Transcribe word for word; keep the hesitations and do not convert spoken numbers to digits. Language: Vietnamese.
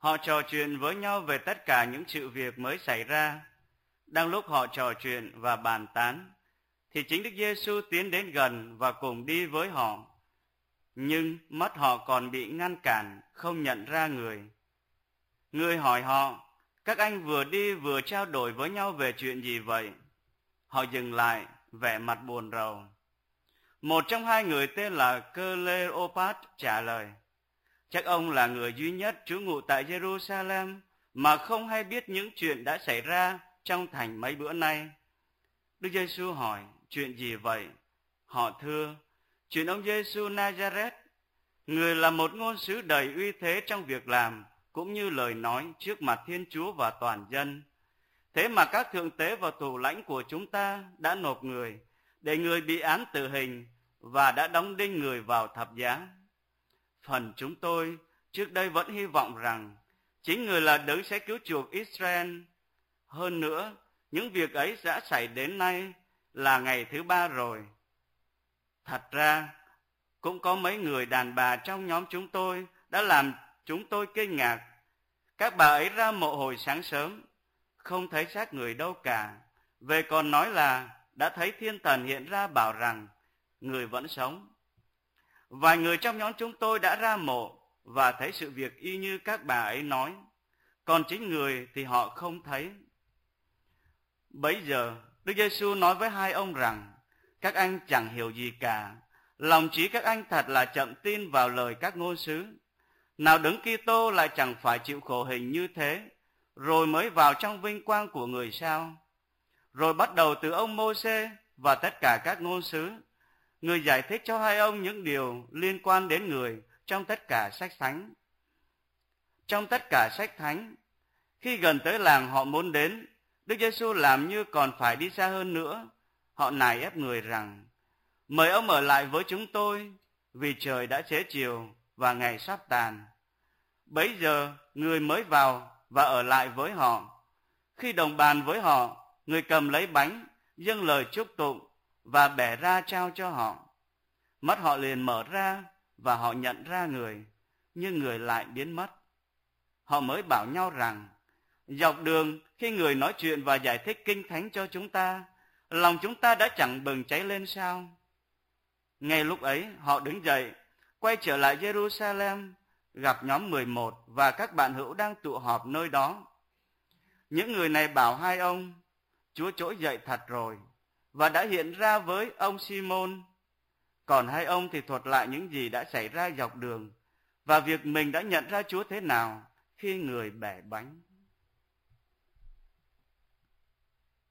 Họ trò chuyện với nhau về tất cả những sự việc mới xảy ra. Đang lúc họ trò chuyện và bàn tán, thì chính Đức Giêsu tiến đến gần và cùng đi với họ. Nhưng mắt họ còn bị ngăn cản, không nhận ra người. Người hỏi họ, các anh vừa đi vừa trao đổi với nhau về chuyện gì vậy? Họ dừng lại, vẻ mặt buồn rầu. Một trong hai người tên là Cleopat trả lời, chắc ông là người duy nhất trú ngụ tại Jerusalem mà không hay biết những chuyện đã xảy ra trong thành mấy bữa nay. Đức Giêsu hỏi, chuyện gì vậy? Họ thưa, chuyện ông Giêsu Nazareth, người là một ngôn sứ đầy uy thế trong việc làm cũng như lời nói trước mặt Thiên Chúa và toàn dân. Thế mà các thượng tế và thủ lãnh của chúng ta đã nộp người để người bị án tử hình và đã đóng đinh người vào thập giá. Phần chúng tôi trước đây vẫn hy vọng rằng chính người là đấng sẽ cứu chuộc Israel. Hơn nữa, những việc ấy đã xảy đến nay là ngày thứ ba rồi. Thật ra, cũng có mấy người đàn bà trong nhóm chúng tôi đã làm chúng tôi kinh ngạc. Các bà ấy ra mộ hồi sáng sớm, không thấy xác người đâu cả. Về còn nói là đã thấy thiên thần hiện ra bảo rằng người vẫn sống. Vài người trong nhóm chúng tôi đã ra mộ và thấy sự việc y như các bà ấy nói, còn chính người thì họ không thấy. Bấy giờ, Đức Giêsu nói với hai ông rằng, các anh chẳng hiểu gì cả, lòng trí các anh thật là chậm tin vào lời các ngôn sứ. Nào Đấng Kitô lại chẳng phải chịu khổ hình như thế, rồi mới vào trong vinh quang của người sao? Rồi bắt đầu từ ông Mô-sê và tất cả các ngôn sứ, người giải thích cho hai ông những điều liên quan đến người trong tất cả sách thánh. Trong tất cả sách thánh, khi gần tới làng họ muốn đến, Đức Giêsu làm như còn phải đi xa hơn nữa. Họ nài ép người rằng, mời ông ở lại với chúng tôi, vì trời đã xế chiều và ngày sắp tàn. Bấy giờ, người mới vào và ở lại với họ. Khi đồng bàn với họ, người cầm lấy bánh, dâng lời chúc tụng và bẻ ra trao cho họ. Mắt họ liền mở ra và họ nhận ra người, nhưng người lại biến mất. Họ mới bảo nhau rằng, dọc đường khi người nói chuyện và giải thích kinh thánh cho chúng ta, lòng chúng ta đã chẳng bừng cháy lên sao? Ngay lúc ấy họ đứng dậy, quay trở lại Jerusalem, gặp nhóm mười một và các bạn hữu đang tụ họp nơi đó. Những người này bảo hai ông, Chúa trỗi dậy thật rồi, và đã hiện ra với ông Simon. Còn hai ông thì thuật lại những gì đã xảy ra dọc đường, và việc mình đã nhận ra Chúa thế nào khi người bẻ bánh.